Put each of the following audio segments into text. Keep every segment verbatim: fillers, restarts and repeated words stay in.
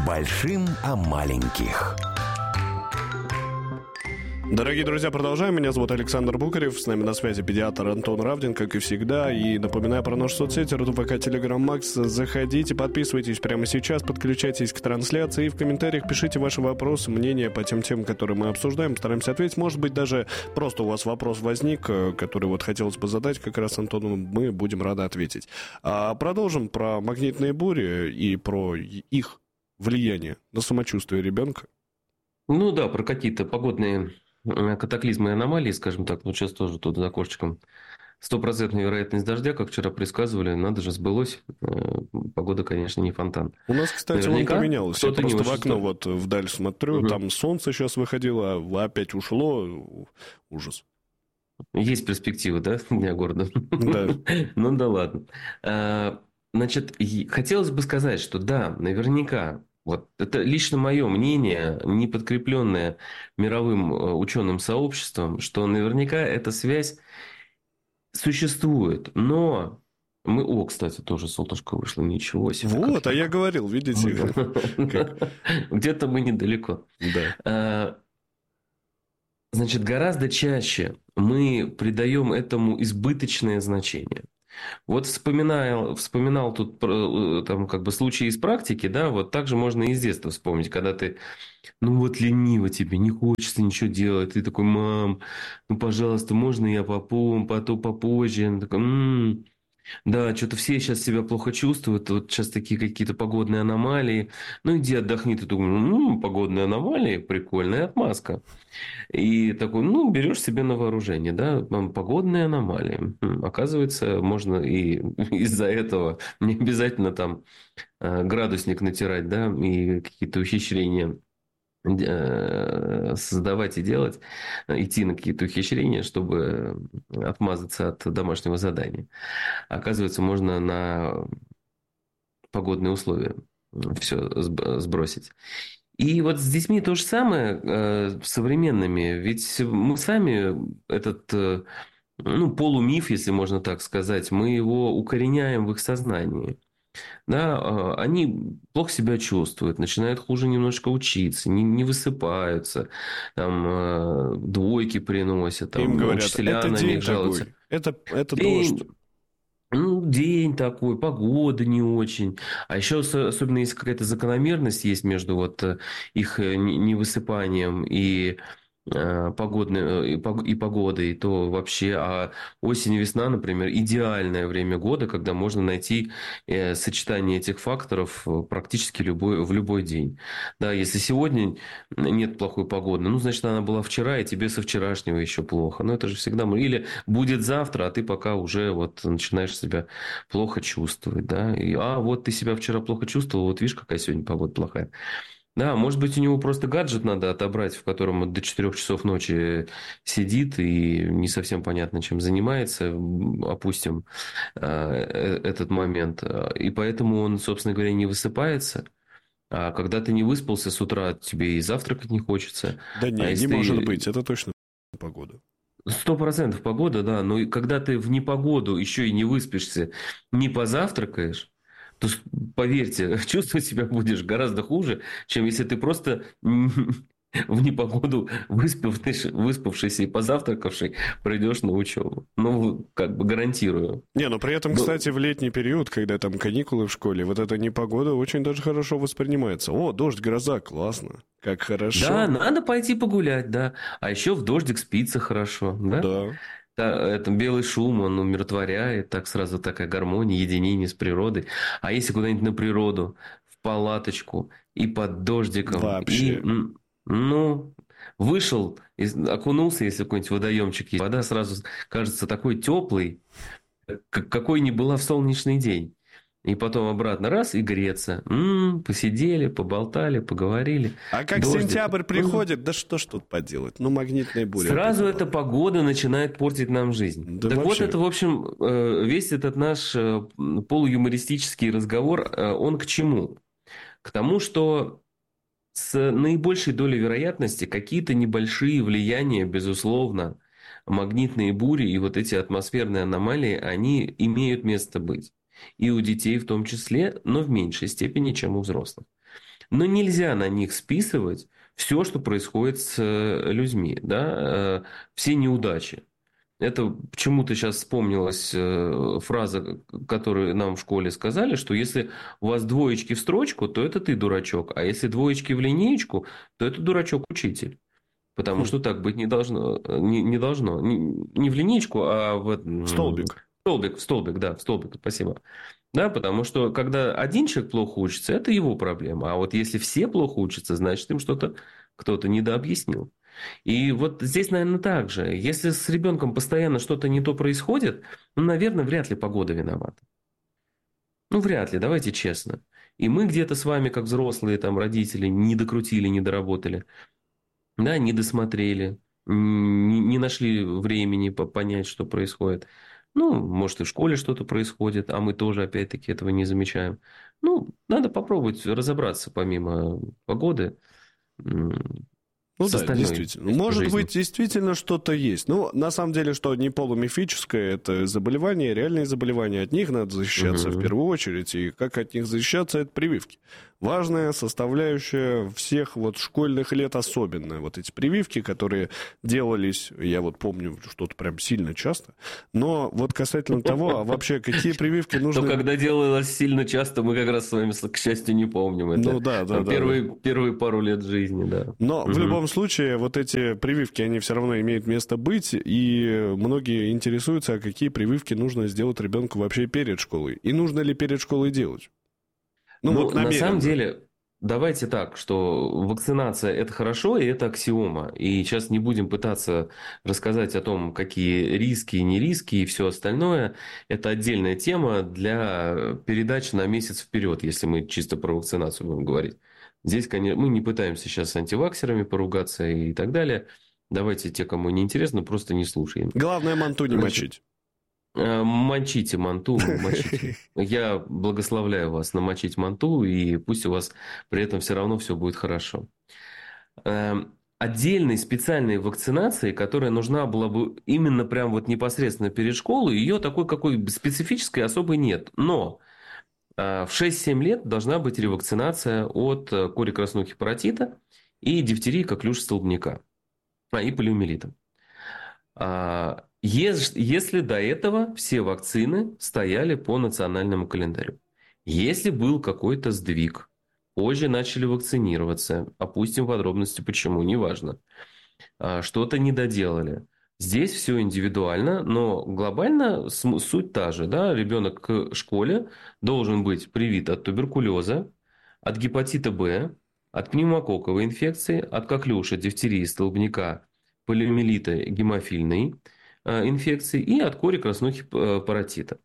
Большим о маленьких. Дорогие друзья, продолжаем. Меня зовут Александр Букарев. С нами на связи педиатр Антон Равдин, как и всегда. И напоминаю про наши соцсети, РТВК, Телеграм, Макс. Заходите, подписывайтесь прямо сейчас, подключайтесь к трансляции. И в комментариях пишите ваши вопросы, мнения по тем темам, которые мы обсуждаем. Стараемся ответить. Может быть, даже просто у вас вопрос возник, который вот хотелось бы задать как раз Антону. Мы будем рады ответить. А продолжим про магнитные бури и про их влияние на самочувствие ребенка. Ну да, про какие-то погодные катаклизмы и аномалии, скажем так. Ну, сейчас тоже тут за окошечком. Стопроцентная вероятность дождя, как вчера предсказывали, надо же, сбылось. Погода, конечно, не фонтан. У нас, кстати, Наверняка он поменялся. Я просто в окно что... вот вдаль смотрю, угу. Там солнце сейчас выходило, а опять ушло. Ужас. Есть перспективы, да, дня города? Да. Ну да ладно. Значит, хотелось бы сказать, что да, наверняка, вот это лично мое мнение, не подкрепленное мировым ученым сообществом, что наверняка эта связь существует. Но мы... О, кстати, тоже солнышко вышло, ничего себе. Вот, а я говорил, видите. Где-то мы недалеко. Да. Значит, гораздо чаще мы придаем этому избыточное значение. Вот вспоминал, вспоминал тут там, как бы случаи из практики, да, вот так же можно и из детства вспомнить, когда ты, ну вот лениво тебе, не хочется ничего делать, ты такой: мам, ну пожалуйста, можно я попом, потом попозже, она такая: м-м, да, что-то все сейчас себя плохо чувствуют, вот сейчас такие какие-то погодные аномалии, ну иди отдохни, ты думаешь: ну погодные аномалии, прикольная отмазка. И такой, ну, берешь себе на вооружение, да, погодные аномалии. Оказывается, можно и из-за этого не обязательно там градусник натирать, да, и какие-то ухищрения создавать и делать, идти на какие-то ухищрения, чтобы отмазаться от домашнего задания. Оказывается, можно на погодные условия все сбросить. И вот с детьми то же самое, э, современными. Ведь мы сами этот, э, ну, полумиф, если можно так сказать, мы его укореняем в их сознании. Да, э, они плохо себя чувствуют, начинают хуже немножко учиться, не, не высыпаются, там, э, двойки приносят, там, им говорят, учителя это на день них жалуются. такой, это, это день... дождь. Ну, день такой, погода не очень. А еще, особенно если какая-то закономерность есть между вот их невысыпанием и погодной, и погодой, то вообще, а осень и весна, например, идеальное время года, когда можно найти сочетание этих факторов практически любой, в любой день. Да, если сегодня нет плохой погоды, ну, значит, она была вчера, и тебе со вчерашнего еще плохо. Но это же всегда... Или будет завтра, а ты пока уже вот начинаешь себя плохо чувствовать, да, и, а вот ты себя вчера плохо чувствовал, вот видишь, какая сегодня погода плохая. Да, может быть, у него просто гаджет надо отобрать, в котором он до четырёх часов ночи сидит и не совсем понятно, чем занимается, опустим этот момент. И поэтому он, собственно говоря, не высыпается. А когда ты не выспался с утра, тебе и завтракать не хочется. Да не, а не может быть, это точно погода. Сто процентов погода, да. Но когда ты в непогоду еще и не выспишься, не позавтракаешь, то, поверьте, чувствовать себя будешь гораздо хуже, чем если ты просто в непогоду выспавшийся, выспавшийся и позавтракавший пройдешь на учебу. Ну, как бы гарантирую. Не, но при этом, но... кстати, в летний период, когда там каникулы в школе, вот эта непогода очень даже хорошо воспринимается. О, дождь, гроза, классно. Как хорошо. Да, надо пойти погулять, да. А еще в дождик спится хорошо, да? Да. Это белый шум, он умиротворяет, так сразу такая гармония, единение с природой. А если куда-нибудь на природу, в палаточку, и под дождиком, вообще. и, ну, вышел, окунулся, если какой-нибудь водоемчик есть, вода сразу кажется такой теплой, какой не была в солнечный день. И потом обратно раз и греться. М-м, посидели, поболтали, поговорили. А как Дождик. Сентябрь приходит, да что ж тут поделать? Ну, магнитная буря. Сразу эта погода начинает портить нам жизнь. Да так вообще. вот, это, в общем, весь этот наш полуюмористический разговор, он к чему? К тому, что с наибольшей долей вероятности какие-то небольшие влияния, безусловно, магнитные бури и вот эти атмосферные аномалии, они имеют место быть. И у детей в том числе, но в меньшей степени, чем у взрослых. Но нельзя на них списывать все, что происходит с э, людьми, да, э, все неудачи. Это почему-то сейчас вспомнилась э, фраза, которую нам в школе сказали, что если у вас двоечки в строчку, то это ты дурачок, а если двоечки в линеечку, то это дурачок-учитель. Потому Хм. что так быть не должно. Не, не должно. Не, не в линейку, а в, м, Столбик. в столбик. В столбик, да, в столбик, спасибо. Да, потому что когда один человек плохо учится, это его проблема. А вот если все плохо учатся, значит, им что-то кто-то недообъяснил. И вот здесь, наверное, так же. Если с ребенком постоянно что-то не то происходит, ну, наверное, вряд ли погода виновата. Ну, вряд ли, давайте честно. И мы где-то с вами, как взрослые там, родители, не докрутили, не доработали. Да, не досмотрели, не, не нашли времени по- понять, что происходит. Ну, может, и в школе что-то происходит, а мы тоже, опять-таки, этого не замечаем. Ну, надо попробовать разобраться, помимо погоды, м, Ну с да, остальной действительно. частью Может жизни. быть, действительно что-то есть. Ну, на самом деле, что не полумифическое, это заболевания, реальные заболевания. От них надо защищаться в Мгм. первую очередь. И как от них защищаться, это прививки. Важная составляющая всех вот школьных лет особенно. Вот эти прививки, которые делались, я вот помню, что-то прям сильно часто. Но вот касательно того, а вообще какие прививки Но нужно... когда делалось сильно часто, мы как раз с вами, к счастью, не помним. Ну Это да, да, там да, да. первые, первые пару лет жизни, да. Но в Мгм. любом случае, вот эти прививки, они все равно имеют место быть, и многие интересуются, а какие прививки нужно сделать ребенку вообще перед школой. И нужно ли перед школой делать? Ну, Ну, вот на самом намеренно. деле, давайте так, что вакцинация – это хорошо, и это аксиома. И сейчас не будем пытаться рассказать о том, какие риски и не риски, и все остальное. Это отдельная тема для передачи на месяц вперед, если мы чисто про вакцинацию будем говорить. Здесь, конечно, мы не пытаемся сейчас с антиваксерами поругаться и так далее. Давайте те, кому не интересно, просто не слушаем. Главное, манту не Значит, мочить. Э, Мочите манту, мочите. Я благословляю вас намочить манту, и пусть у вас при этом все равно все будет хорошо. Эм, Отдельной специальной вакцинации, которая нужна была бы именно прям вот непосредственно перед школой, ее такой какой бы специфической особой нет. Но э, в шесть-семь лет должна быть ревакцинация от э, кори краснухи паротита и дифтерии коклюша столбняка, а, и полиомиелита. А, ес- Если до этого все вакцины стояли по национальному календарю. Если был какой-то сдвиг, позже начали вакцинироваться, опустим подробности почему, неважно. А, Что-то не доделали. Здесь все индивидуально, но глобально см- суть та же. Да? Ребенок к школе должен быть привит от туберкулеза, от гепатита Б, от пневмококковой инфекции, от коклюша, дифтерии, столбняка, полиомиелита, гемофильной э, инфекции и от кори краснухи э, паротита.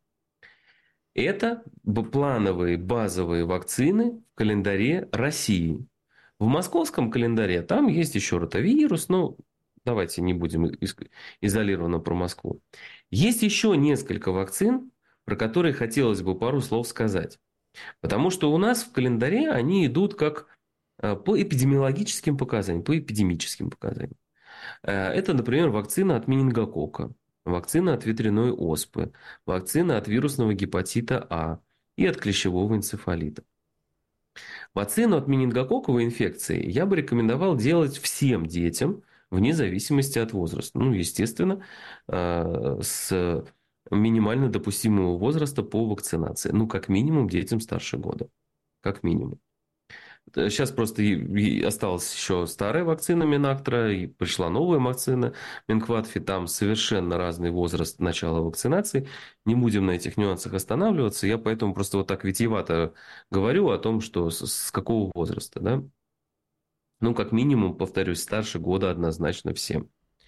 Это б- плановые базовые вакцины в календаре России. В московском календаре там есть еще ротавирус, но давайте не будем ис- изолированно про Москву. Есть еще несколько вакцин, про которые хотелось бы пару слов сказать. Потому что у нас в календаре они идут как э, по эпидемиологическим показаниям, по эпидемическим показаниям. Э, Это, например, вакцина от менингококка, вакцина от ветряной оспы, вакцина от вирусного гепатита А и от клещевого энцефалита. Вакцину от менингококковой инфекции я бы рекомендовал делать всем детям, вне зависимости от возраста. Ну, естественно, э, с минимально допустимого возраста по вакцинации. Ну, как минимум, детям старше года. Как минимум. Сейчас просто и- и осталась еще старая вакцина Минактра, и пришла новая вакцина Минкватфи. Там совершенно разный возраст начала вакцинации. Не будем на этих нюансах останавливаться. Я поэтому просто вот так витиевато говорю о том, что с, с какого возраста. Да? Ну, как минимум, повторюсь, старше года однозначно всем.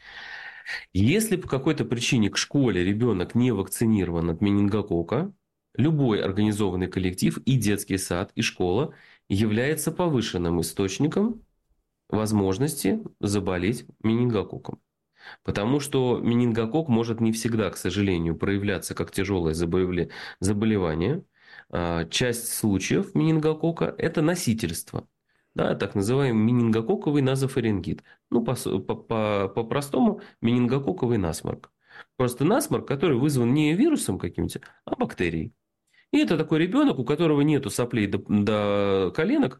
Если по какой-то причине к школе ребенок не вакцинирован от менингококка, любой организованный коллектив, и детский сад, и школа, является повышенным источником возможности заболеть менингококком. Потому что менингококк может не всегда, к сожалению, проявляться как тяжелое заболевле- заболевание. А, Часть случаев менингококка – это носительство. Да, так называемый менингококковый назофарингит. Ну, по- по- по- по-простому, менингококковый насморк. Просто насморк, который вызван не вирусом каким-то, а бактерией. И это такой ребенок, у которого нету соплей до, до коленок,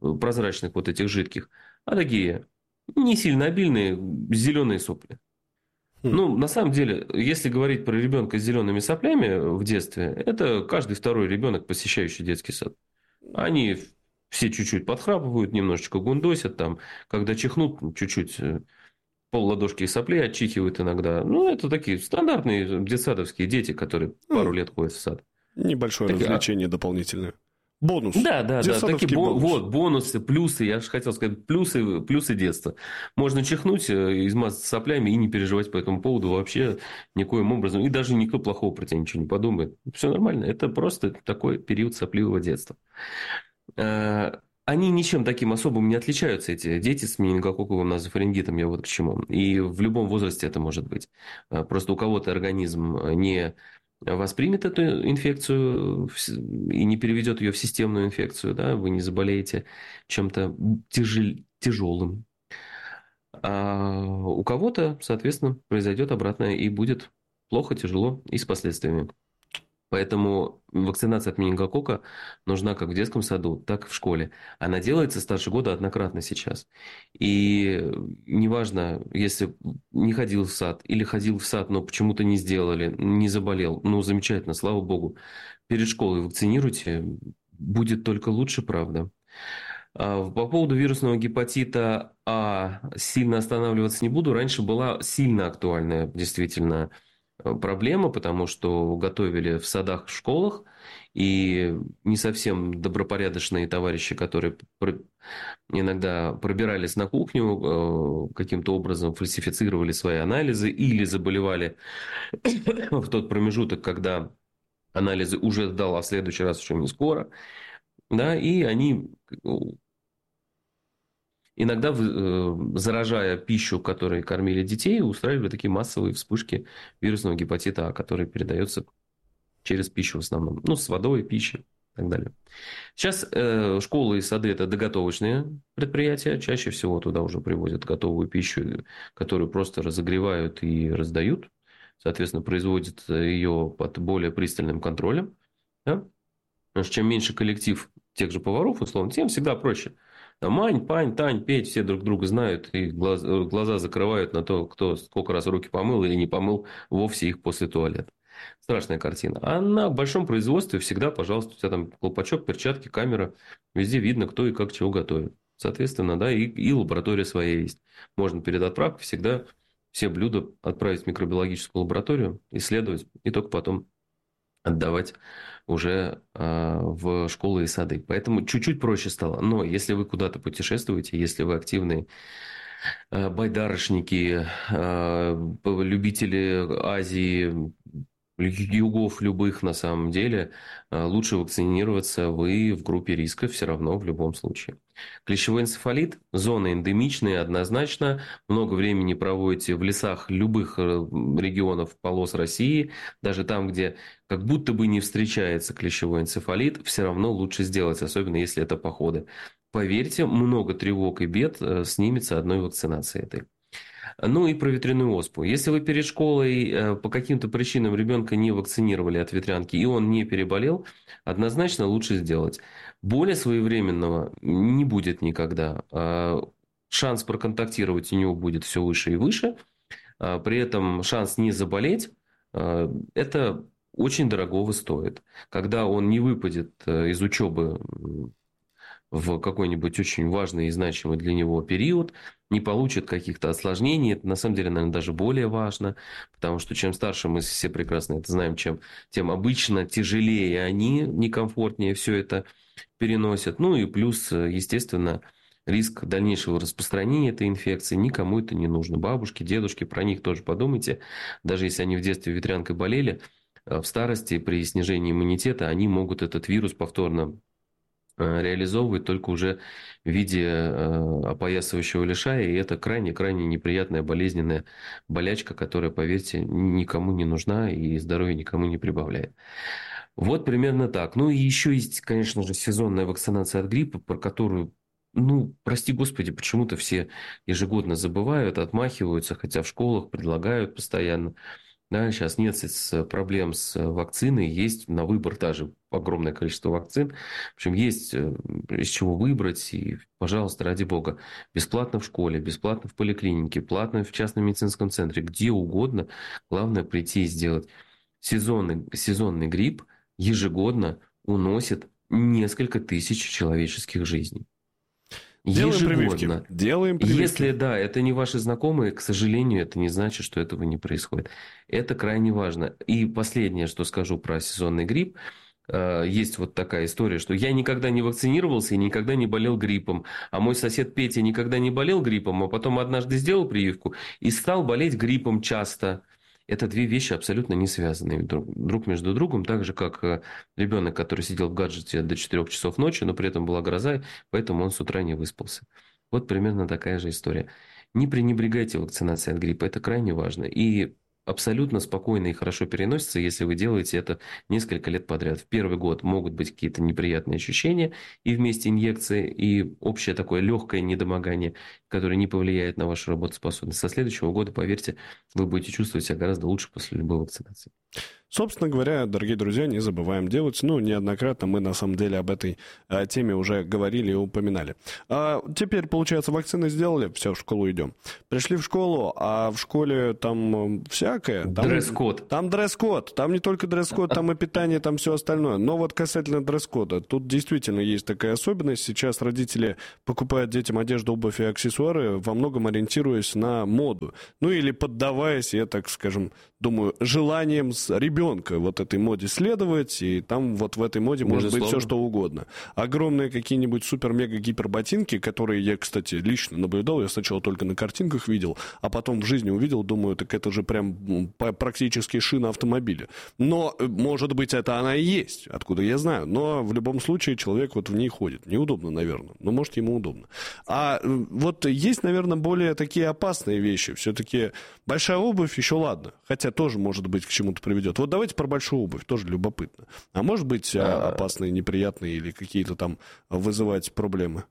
прозрачных вот этих жидких, а такие не сильно обильные зеленые сопли. Хм. Ну, на самом деле, если говорить про ребенка с зелеными соплями в детстве, это каждый второй ребенок, посещающий детский сад. Они все чуть-чуть подхрапывают, немножечко гундосят там, когда чихнут, чуть-чуть пол ладошки соплей отчихивают иногда. Ну, это такие стандартные детсадовские дети, которые пару Ну, лет ходят в сад. небольшое Такие, а- развлечение дополнительное. Бонус. Да, да, да, такие Детсадовский бо- бонус. вот бонусы, плюсы, я же хотел сказать, плюсы, плюсы детства. Можно чихнуть, э, измазаться соплями и не переживать по этому поводу вообще никоим образом. И даже никто плохого про тебя ничего не подумает. Все нормально. Это просто такой период сопливого детства. Э, Они ничем таким особым не отличаются, эти дети с менингококковым назофарингитом, я вот к чему. И в любом возрасте это может быть. Э, Просто у кого-то организм не воспримет эту инфекцию в с- и не переведет ее в системную инфекцию, да, вы не заболеете чем-то тяжел- тяжелым. А у кого-то, соответственно, произойдет обратное и будет плохо, тяжело и с последствиями. Поэтому вакцинация от менингококка нужна как в детском саду, так и в школе. Она делается старше года однократно сейчас. И неважно, если не ходил в сад или ходил в сад, но почему-то не сделали, не заболел. Ну, замечательно, слава богу. Перед школой вакцинируйте, будет только лучше, правда. А По поводу вирусного гепатита А сильно останавливаться не буду. Раньше была сильно актуальная действительно э, проблема, потому что готовили в садах, в школах, и не совсем добропорядочные товарищи, которые пр- иногда пробирались на кухню, э, каким-то образом фальсифицировали свои анализы или заболевали в тот промежуток, когда анализы уже сдал, а в следующий раз еще не скоро. Да, и они иногда, э, заражая пищу, которой кормили детей, устраивали такие массовые вспышки вирусного гепатита А, который передается через пищу в основном. Ну, с водой, пищей и так далее. Сейчас э, школы и сады – это доготовочные предприятия. Чаще всего туда уже привозят готовую пищу, которую просто разогревают и раздают. Соответственно, производят ее под более пристальным контролем. Да? Потому что чем меньше коллектив тех же поваров, условно, тем всегда проще. Там Мань, Пань, Тань, Петь, все друг друга знают и глаз, глаза закрывают на то, кто сколько раз руки помыл или не помыл вовсе их после туалета. Страшная картина. А на большом производстве всегда, пожалуйста, у тебя там колпачок, перчатки, камера. Везде видно, кто и как чего готовит. Соответственно, да, и, и лаборатория своя есть. Можно перед отправкой всегда все блюда отправить в микробиологическую лабораторию, исследовать, и только потом отдавать уже э, в школы и сады. Поэтому чуть-чуть проще стало. Но если вы куда-то путешествуете, если вы активные э, байдарочники, э, любители Азии, югов любых на самом деле, э, лучше вакцинироваться вы в группе риска все равно в любом случае. Клещевой энцефалит, зона эндемичная однозначно. Много времени проводите в лесах любых э, регионов, полос России. Даже там, где как будто бы не встречается клещевой энцефалит, все равно лучше сделать, особенно если это походы. Поверьте, много тревог и бед э, снимется одной вакцинацией этой. Ну и про ветряную оспу. Если вы перед школой э, по каким-то причинам ребенка не вакцинировали от ветрянки, и он не переболел, однозначно лучше сделать. Более своевременного не будет никогда. А Шанс проконтактировать у него будет все выше и выше. А При этом шанс не заболеть, э, это очень дорогого стоит. Когда он не выпадет э, из учебы в какой-нибудь очень важный и значимый для него период, не получит каких-то осложнений. Это, на самом деле, наверное, даже более важно, потому что чем старше, мы все прекрасно это знаем, чем, тем обычно тяжелее они, некомфортнее все это переносят. Ну и плюс, естественно, риск дальнейшего распространения этой инфекции никому это не нужно. Бабушки, дедушки, про них тоже подумайте. Даже если они в детстве ветрянкой болели, в старости при снижении иммунитета они могут этот вирус повторно реализовывать только уже в виде э, опоясывающего лишая, и это крайне-крайне неприятная болезненная болячка, которая, поверьте, никому не нужна и здоровья никому не прибавляет. Вот примерно так. Ну и еще есть, конечно же, сезонная вакцинация от гриппа, про которую, ну, прости господи, почему-то все ежегодно забывают, отмахиваются, хотя в школах предлагают постоянно. Да, сейчас нет с- проблем с вакциной, есть на выбор даже огромное количество вакцин. В общем, есть э, из чего выбрать. И, пожалуйста, ради бога, бесплатно в школе, бесплатно в поликлинике, платно в частном медицинском центре, где угодно. Главное прийти и сделать. Сезонный, сезонный грипп ежегодно уносит несколько тысяч человеческих жизней. Делаем прививки. Ежегодно. Делаем прививки. Если, да, это не ваши знакомые, к сожалению, это не значит, что этого не происходит. Это крайне важно. И последнее, что скажу про сезонный грипп. Э, Есть вот такая история, что я никогда не вакцинировался и никогда не болел гриппом. А мой сосед Петя никогда не болел гриппом, а потом однажды сделал прививку и стал болеть гриппом часто. Это две вещи абсолютно не связанные друг, друг между другом. Так же, как э, ребенок, который сидел в гаджете до четырёх часов ночи, но при этом была гроза, поэтому он с утра не выспался. Вот примерно такая же история. Не пренебрегайте вакцинацией от гриппа, это крайне важно. И абсолютно спокойно и хорошо переносится, если вы делаете это несколько лет подряд. В первый год могут быть какие-то неприятные ощущения, и вместе инъекции, и общее такое легкое недомогание, которое не повлияет на вашу работоспособность. Со следующего года, поверьте, вы будете чувствовать себя гораздо лучше после любой вакцинации. Собственно говоря, дорогие друзья, не забываем делать. Ну, неоднократно мы, на самом деле, об этой а, теме уже говорили и упоминали. А теперь, получается, вакцины сделали, все, в школу идем. Пришли в школу, а в школе там всякое. Там, Дресс-код. Там дресс-код. Там не только дресс-код, там и питание, там все остальное. Но вот касательно дресс-кода, тут действительно есть такая особенность. Сейчас родители покупают детям одежду, обувь и аксессуары, во многом ориентируясь на моду. Ну, или поддаваясь, я так скажем, думаю, желанием с ребенка вот этой моде следовать, и там вот в этой моде может быть все, что угодно. Огромные какие-нибудь супер-мега-гиперботинки, которые я, кстати, лично наблюдал, я сначала только на картинках видел, а потом в жизни увидел, думаю, так это же прям практически шина автомобиля. Но, может быть, это она и есть, откуда я знаю, но в любом случае человек вот в ней ходит. Неудобно, наверное, но может ему удобно. А вот есть, наверное, более такие опасные вещи. Все-таки большая обувь еще ладно, хотя тоже, может быть, к чему-то приведет. Вот давайте про большую обувь, тоже любопытно. А может быть опасные, неприятные или какие-то там вызывать проблемы?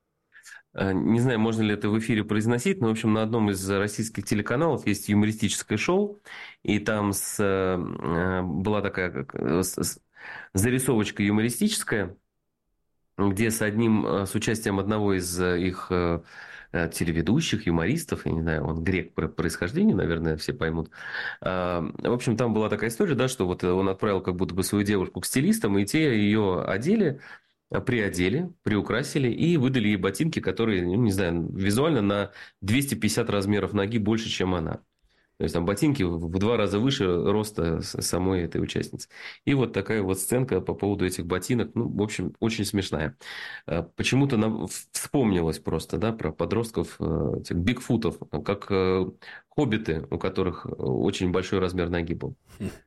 Не знаю, можно ли это в эфире произносить, но, в общем, на одном из российских телеканалов есть юмористическое шоу, и там с, была такая как, с, зарисовочка юмористическая, где с одним, с участием одного из их телеведущих, юмористов, я не знаю, он грек по происхождению, наверное, все поймут. В общем, там была такая история, да, что вот он отправил как будто бы свою девушку к стилистам, и те ее одели, приодели, приукрасили и выдали ей ботинки, которые, ну, не знаю, визуально на двести пятьдесят размеров ноги больше, чем она. То есть, там ботинки в два раза выше роста самой этой участницы. И вот такая вот сценка по поводу этих ботинок. Ну, в общем, очень смешная. Почему-то нам вспомнилось просто, да, про подростков, этих бигфутов, как хоббиты, у которых очень большой размер ноги был.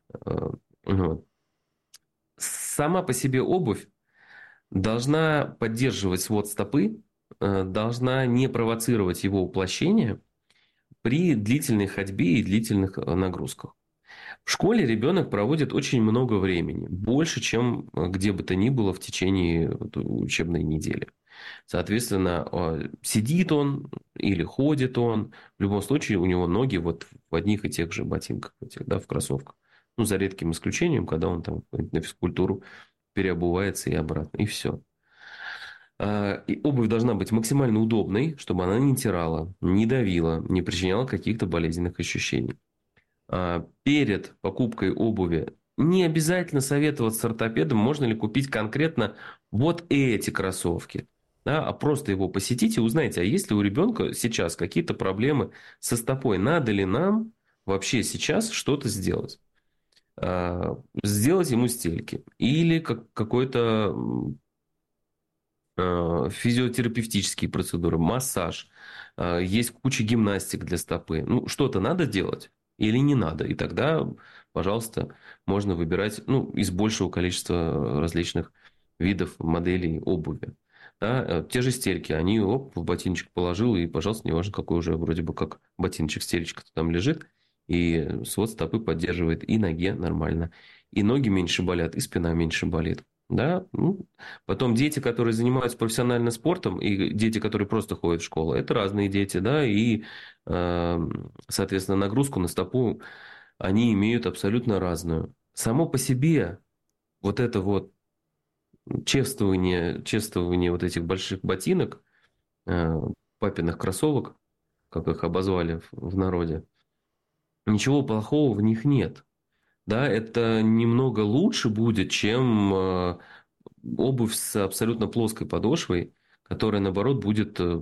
Вот. Сама по себе обувь должна поддерживать свод стопы, должна не провоцировать его уплощение при длительной ходьбе и длительных нагрузках. В школе ребенок проводит очень много времени, больше, чем где бы то ни было в течение учебной недели. Соответственно, сидит он или ходит он, в любом случае у него ноги вот в одних и тех же ботинках, этих, да, в кроссовках. Ну, за редким исключением, когда он там на физкультуру переобувается и обратно, и все. И обувь должна быть максимально удобной, чтобы она не натирала, не давила, не причиняла каких-то болезненных ощущений. Перед покупкой обуви не обязательно советоваться с ортопедом, можно ли купить конкретно вот эти кроссовки. Да, а просто его посетите и узнайте, а есть ли у ребенка сейчас какие-то проблемы со стопой. Надо ли нам вообще сейчас что-то сделать? Сделать ему стельки или как, какой-то физиотерапевтические процедуры, массаж, есть куча гимнастик для стопы. Ну, что-то надо делать или не надо. И тогда, пожалуйста, можно выбирать, ну, из большего количества различных видов моделей обуви. Да, те же стельки, они оп, в ботиночек положил, и, пожалуйста, неважно, какой уже вроде бы как ботиночек, стелечка там лежит, и свод стопы поддерживает, и ноге нормально. И ноги меньше болят, и спина меньше болит. Да? Ну, потом дети, которые занимаются профессионально спортом, и дети, которые просто ходят в школу, это разные дети, да, и, соответственно, нагрузку на стопу они имеют абсолютно разную. Само по себе вот это вот чествование, чествование вот этих больших ботинок, э, папиных кроссовок, как их обозвали в, в народе, ничего плохого в них нет. Да, это немного лучше будет, чем э, обувь с абсолютно плоской подошвой, которая, наоборот, будет э,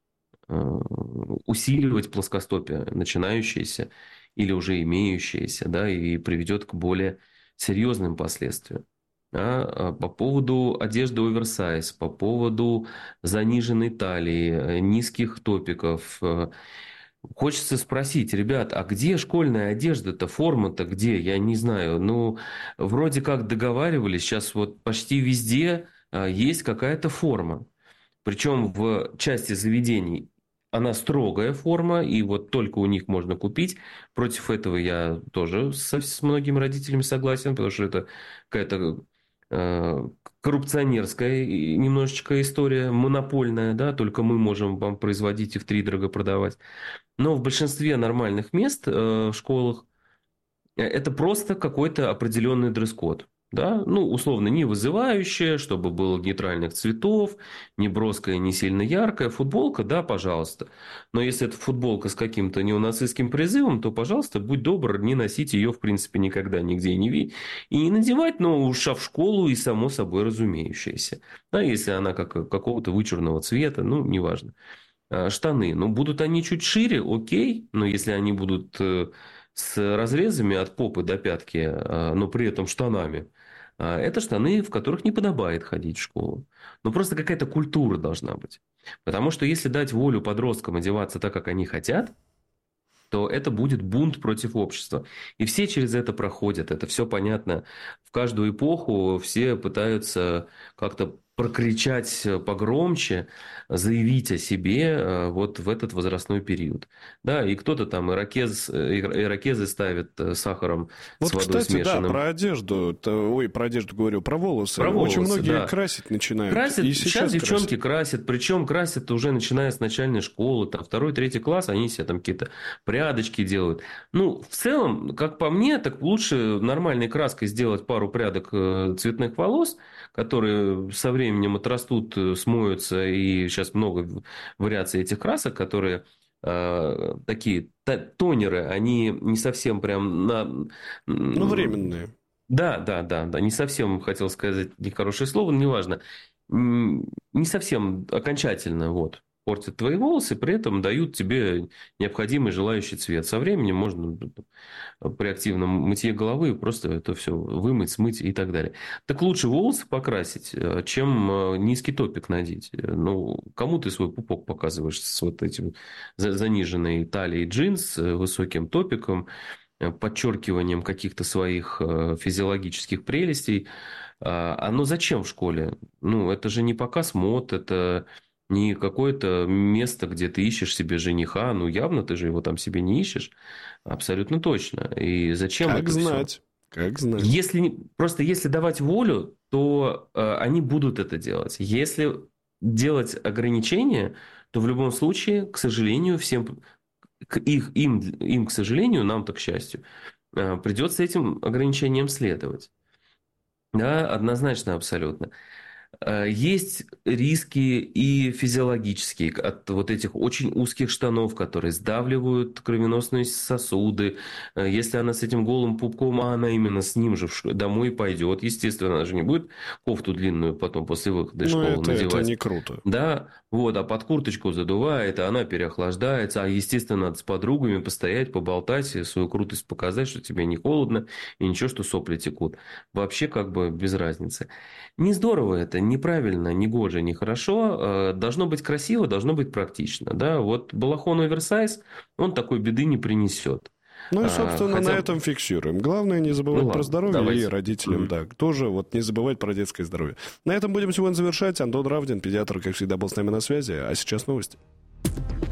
усиливать плоскостопие, начинающееся или уже имеющееся, да, и приведет к более серьезным последствиям. Да. По поводу одежды оверсайз, по поводу заниженной талии, низких топиков. Хочется спросить, ребят, а где школьная одежда-то, форма-то где? Я не знаю. Ну, вроде как договаривались, сейчас вот почти везде есть какая-то форма. Причем в части заведений она строгая форма, и вот только у них можно купить. Против этого я тоже со, с многими родителями согласен, потому что это какая-то э, коррупционерская немножечко история, монопольная, да, только мы можем вам производить и втридорого продавать. Но в большинстве нормальных мест э, в школах это просто какой-то определенный дресс-код. Да? Ну, условно, не вызывающее, чтобы было нейтральных цветов, не броская, не сильно яркая. Футболка, да, пожалуйста. Но если это футболка с каким-то неонацистским призывом, то, пожалуйста, будь добр, не носить ее, в принципе, никогда нигде и не видеть. И не надевать, но уж в школу и само собой разумеющееся. Да, если она как, какого-то вычурного цвета, ну, неважно. Штаны, ну, будут они чуть шире, окей, но если они будут с разрезами от попы до пятки, но при этом штанами, это штаны, в которых не подобает ходить в школу. Ну, просто какая-то культура должна быть. Потому что если дать волю подросткам одеваться так, как они хотят, то это будет бунт против общества. И все через это проходят. Это все понятно. В каждую эпоху все пытаются как-то прокричать погромче, заявить о себе вот в этот возрастной период. Да, и кто-то там ирокез, ирокезы ставит сахаром вот, с водой кстати, смешанным. Да, про одежду. Ой, про одежду говорю, про волосы. Про волосы, очень многие да. красить начинают. Красят, и сейчас, сейчас девчонки красят. красят, причем красят уже начиная с начальной школы, там второй, третий класс, они себе там какие-то прядочки делают. Ну, в целом, как по мне, так лучше нормальной краской сделать пару прядок цветных волос, которые со временем отрастут, смоются, и сейчас много вариаций этих красок, которые э, такие тонеры, они не совсем прям на... Ну, временные. Да, да, да, да, не совсем, хотел сказать нехорошее слово, но неважно. Не совсем окончательно вот, портят твои волосы, при этом дают тебе необходимый желающий цвет. Со временем можно при активном мытье головы просто это все вымыть, смыть и так далее. Так лучше волосы покрасить, чем низкий топик надеть. Ну, кому ты свой пупок показываешь с вот этим заниженной талией джинс, высоким топиком, подчеркиванием каких-то своих физиологических прелестей. Оно зачем в школе? Ну, это же не показ мод, это не какое-то место, где ты ищешь себе жениха. Ну, явно ты же его там себе не ищешь. Абсолютно точно. И зачем как это знать? все? Как знать? Если, просто если давать волю, то э, они будут это делать. Если делать ограничения, то в любом случае, к сожалению, всем... К их, им, им, к сожалению, нам-то, к счастью, придется этим ограничениям следовать. Да, однозначно, абсолютно. Есть риски и физиологические от вот этих очень узких штанов, которые сдавливают кровеносные сосуды. Если она с этим голым пупком, а она именно с ним же домой пойдет, естественно, она же не будет кофту длинную потом после выхода из школы это, надевать. Это не круто. Да, вот, а под курточку задувает, а она переохлаждается, а, естественно, надо с подругами постоять, поболтать, свою крутость показать, что тебе не холодно, и ничего, что сопли текут. Вообще, как бы, без разницы. Не здорово это, неправильно, не гоже, не хорошо. Должно быть красиво, должно быть практично. Да? Вот балахон оверсайз, он такой беды не принесет. Ну и, собственно, Хотя... на этом фиксируем. Главное не забывать ну, про здоровье давайте. И родителям, mm-hmm. да, тоже вот не забывать про детское здоровье. На этом будем сегодня завершать. Антон Равдин, педиатр, как всегда, был с нами на связи. А сейчас новости.